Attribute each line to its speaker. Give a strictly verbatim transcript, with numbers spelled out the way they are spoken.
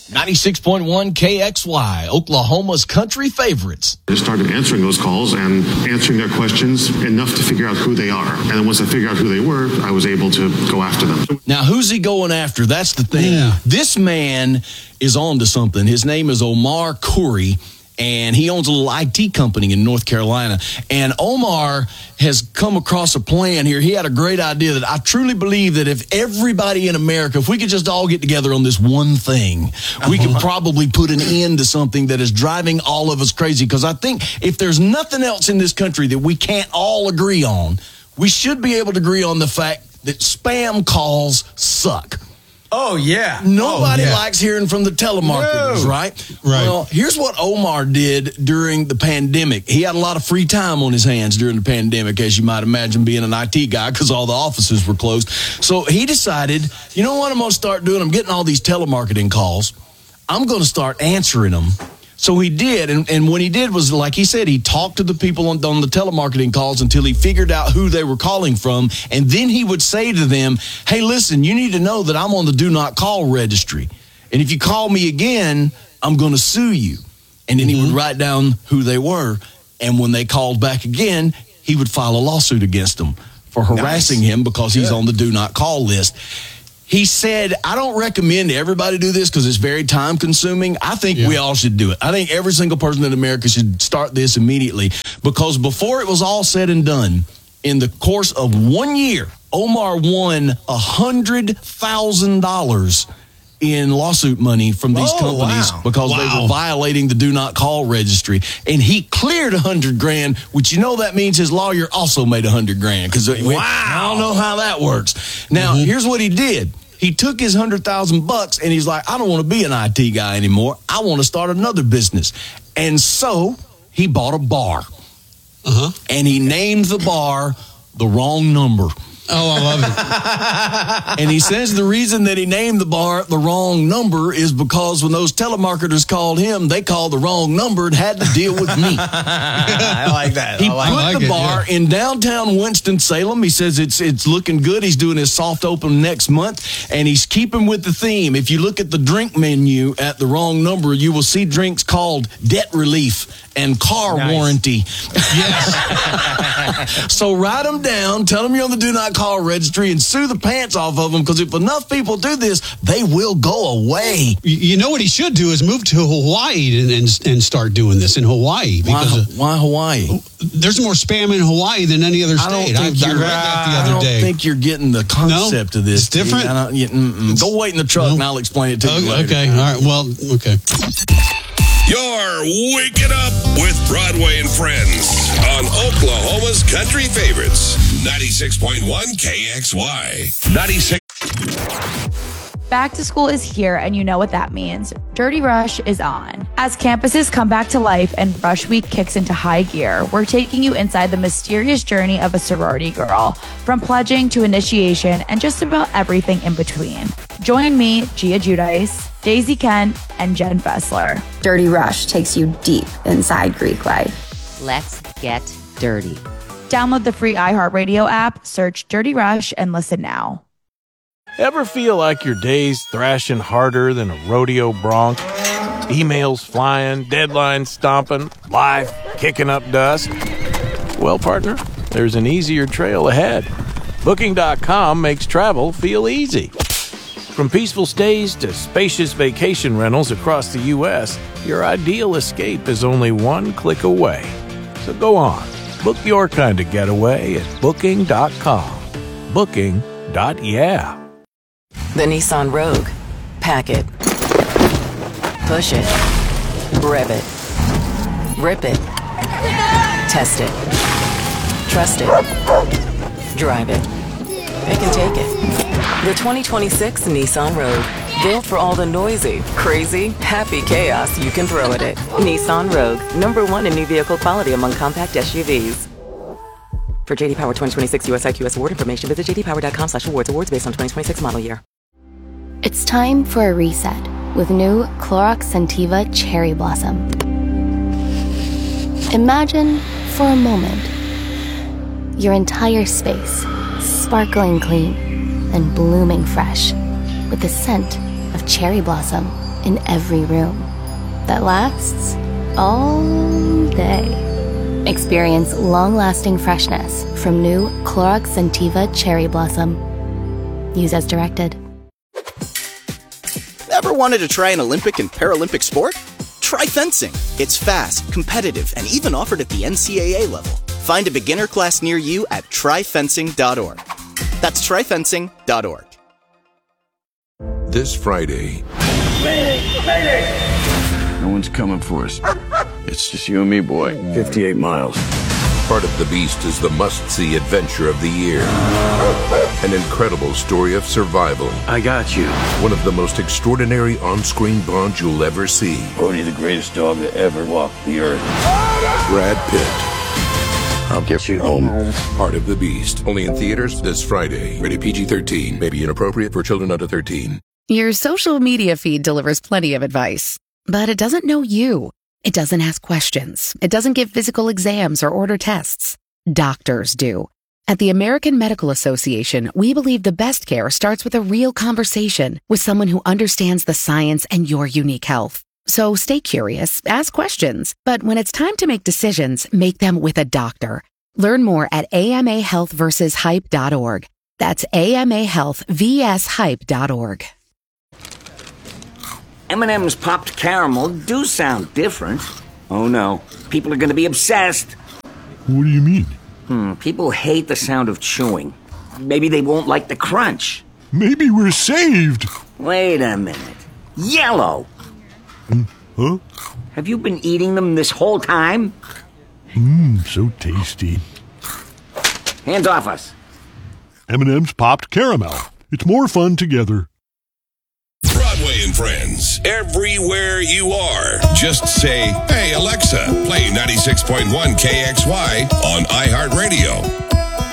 Speaker 1: ninety-six point one K X Y, Oklahoma's country favorites.
Speaker 2: I started answering those calls and answering their questions enough to figure out who they are. And then once I figured out who they were, I was able to go after them.
Speaker 1: Now, who's he going after? That's the thing.
Speaker 3: Yeah.
Speaker 1: This man is on to something. His name is Omar Khoury, and he owns a little I T company in North Carolina. And Omar has come across a plan here. He had a great idea that I truly believe that if everybody in America, if we could just all get together on this one thing, we could probably put an end to something that is driving all of us crazy. Because I think if there's nothing else in this country that we can't all agree on, we should be able to agree on the fact that spam calls suck.
Speaker 4: Oh, yeah.
Speaker 1: Nobody
Speaker 3: Oh, yeah.
Speaker 1: likes hearing from the telemarketers,
Speaker 4: No.
Speaker 1: right?
Speaker 3: Right.
Speaker 1: Well, here's what Omar did during the pandemic. He had a lot of free time on his hands during the pandemic, as you might imagine, being an I T guy, because all the offices were closed. So he decided, you know what I'm going to start doing? I'm getting all these telemarketing calls. I'm going to start answering them. So he did, and, and what he did was, like he said, he talked to the people on, on the telemarketing calls until he figured out who they were calling from, and then he would say to them, hey, listen, you need to know that I'm on the do not call registry, and if you call me again, I'm going to sue you. And then mm-hmm. he would write down who they were, and when they called back again, he would file a lawsuit against them for harassing nice. him because he's Good. on the do not call list. He said, I don't recommend everybody do this because it's very time consuming. I think yeah. we all should do it. I think every single person in America should start this immediately, because before it was all said and done, in the course of one year, Omar won one hundred thousand dollars in lawsuit money from these
Speaker 4: oh,
Speaker 1: companies
Speaker 4: wow.
Speaker 1: because
Speaker 3: wow.
Speaker 1: they were violating the do not call registry. And he cleared a hundred grand, which you know that means his lawyer also made a hundred grand, because wow. I don't know how that works. Now, mm-hmm. here's what he did. He took his hundred thousand bucks and he's like, I don't want to be an I T guy anymore. I want to start another business. And so he bought a bar.
Speaker 3: Uh-huh.
Speaker 1: And he named the bar The Wrong Number.
Speaker 3: Oh, I love
Speaker 1: it. And he says the reason that he named the bar The Wrong Number is because when those telemarketers called him, they called the wrong number and had to deal with me.
Speaker 4: I like that.
Speaker 1: He
Speaker 4: I like
Speaker 1: put
Speaker 3: like
Speaker 1: the
Speaker 3: it,
Speaker 1: bar
Speaker 3: yeah.
Speaker 1: in downtown Winston-Salem. He says it's it's looking good. He's doing his soft open next month, and he's keeping with the theme. If you look at the drink menu at The Wrong Number, you will see drinks called Debt Relief and Car
Speaker 4: Nice.
Speaker 1: Warranty.
Speaker 3: Yes.
Speaker 1: So write them down, tell them you're on the do not call registry, and sue the pants off of them, because if enough people do this, they will go away.
Speaker 3: You know what he should do is move to Hawaii and and, and start doing this in Hawaii. Because
Speaker 1: Why, why Hawaii?
Speaker 3: there's more spam in Hawaii than any other
Speaker 1: I don't
Speaker 3: state. I,
Speaker 1: think
Speaker 3: I
Speaker 1: you're
Speaker 3: read that the
Speaker 1: I
Speaker 3: other
Speaker 1: don't
Speaker 3: day.
Speaker 1: think you're getting the concept
Speaker 3: No,
Speaker 1: of this.
Speaker 3: it's different?
Speaker 1: I don't, yeah, mm-mm. Go wait in the truck
Speaker 3: No.
Speaker 1: and I'll explain it to you
Speaker 3: Okay,
Speaker 1: later.
Speaker 3: okay, all right. Well, okay.
Speaker 5: You're waking up with Broadway and Friends on Oklahoma's country favorites. ninety-six point one K X Y. ninety-six.
Speaker 6: Back to school is here, and you know what that means. Dirty Rush is on. As campuses come back to life and Rush Week kicks into high gear, we're taking you inside the mysterious journey of a sorority girl, from pledging to initiation and just about everything in between. Join me, Gia Giudice, Daisy Kent, and Jen Fessler.
Speaker 7: Dirty Rush takes you deep inside Greek life.
Speaker 8: Let's get dirty.
Speaker 6: Download the free iHeartRadio app, search Dirty Rush, and listen now.
Speaker 9: Ever feel like your day's thrashing harder than a rodeo bronc? Emails flying, deadlines stomping, life kicking up dust? Well, partner, there's an easier trail ahead. Booking dot com makes travel feel easy. From peaceful stays to spacious vacation rentals across the U S, your ideal escape is only one click away. So go on, book your kind of getaway at Booking dot com. Booking. Yeah.
Speaker 10: The Nissan Rogue. Pack it. Push it. Rev it. Rip it. Test it. Trust it. Drive it. Pick and take it. The twenty twenty-six Nissan Rogue. Built for all the noisy, crazy, happy chaos you can throw at it. Nissan Rogue. Number one in new vehicle quality among compact S U Vs. For J D Power twenty twenty-six U S I Q S award information, visit j d power dot com slash awards. Awards based on twenty twenty-six model year.
Speaker 11: It's time for a reset with new Clorox Scentiva Cherry Blossom. Imagine, for a moment, your entire space sparkling clean and blooming fresh with the scent of cherry blossom in every room that lasts all day. Experience long-lasting freshness from new Clorox Scentiva Cherry Blossom. Use as directed.
Speaker 12: Ever wanted to try an Olympic and Paralympic sport? Try fencing. It's fast, competitive, and even offered at the N C A A level. Find a beginner class near you at try fencing dot org. That's try fencing dot org.
Speaker 5: This Friday.
Speaker 13: Mayday! Mayday! No one's coming for us. It's just you and me, boy. fifty-eight miles.
Speaker 5: Part of the Beast is the must-see adventure of the year. An incredible story of survival.
Speaker 13: I got you.
Speaker 5: One of the most extraordinary on-screen bonds you'll ever see.
Speaker 13: Bodhi, the greatest dog to ever walk the earth.
Speaker 5: Brad Pitt.
Speaker 13: I'll get you home.
Speaker 5: Part of the Beast. Only in theaters this Friday. Rated P G thirteen. May be inappropriate for children under thirteen.
Speaker 14: Your social media feed delivers plenty of advice, but it doesn't know you. It doesn't ask questions. It doesn't give physical exams or order tests. Doctors do. At the American Medical Association, we believe the best care starts with a real conversation with someone who understands the science and your unique health. So stay curious, ask questions, but when it's time to make decisions, make them with a doctor. Learn more at A M A health versus hype dot org. That's A M A health versus hype dot org.
Speaker 15: M and M's popped caramel do sound different. Oh no, people are going to be obsessed.
Speaker 16: What do you mean?
Speaker 15: Hmm, people hate the sound of chewing. Maybe they won't like the crunch.
Speaker 16: Maybe we're saved.
Speaker 15: Wait a minute. Yellow!
Speaker 16: Mm, huh?
Speaker 15: Have you been eating them this whole time?
Speaker 16: Mmm, so tasty.
Speaker 15: Hands off us.
Speaker 16: M and M's popped caramel. It's more fun together.
Speaker 5: Broadway and Friends, everywhere you are. Just say, hey, Alexa, play ninety-six point one K X Y on iHeartRadio.